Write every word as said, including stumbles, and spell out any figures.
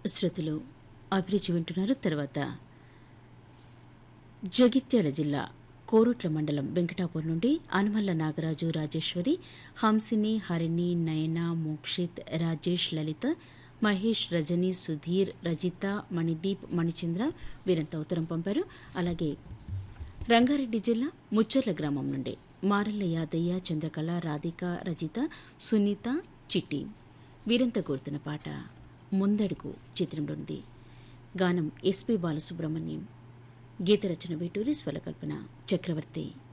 శ్రోతలు అభిరుచి వింటున్నారు. తర్వాత జగిత్యాల జిల్లా కోరుట్ల మండలం వెంకటాపూర్ నుండి అనుమల్ల నాగరాజు, రాజేశ్వరి, హంసిని, హరిణి, నయన, మోక్షిత్, రాజేష్, లలిత, మహేష్, రజని, సుధీర్, రజిత, మణిదీప్, మణిచంద్ర వీరంతా ఉత్తరం పంపారు. అలాగే రంగారెడ్డి జిల్లా ముచ్చర్ల గ్రామం నుండి మారల్ల యాదయ్య, చంద్రకళ, రాధిక, రజిత, సునీత, చిట్టి వీరంతా కోరుతున్న పాట ముందడుగు చిత్రంలోనిది. గానం ఎస్పి బాలసుబ్రహ్మణ్యం, గీతరచన వేటూరి, స్వరకల్పన చక్రవర్తి.